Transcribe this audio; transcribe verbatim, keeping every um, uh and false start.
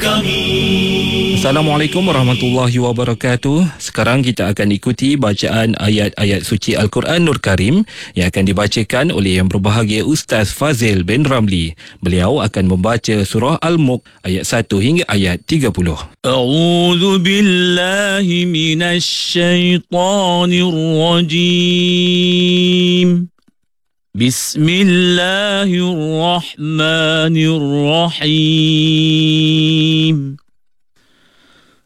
kami. Assalamualaikum warahmatullahi wabarakatuh. Sekarang kita akan ikuti bacaan ayat-ayat suci Al-Quran Nur Karim yang akan dibacakan oleh Yang Berbahagia Ustaz Fazil bin Ramli. Beliau akan membaca surah Al-Mulk ayat satu hingga ayat tiga puluh. A'udzu billahi minasy syaithanir rajim. Bismillahirrahmanirrahim.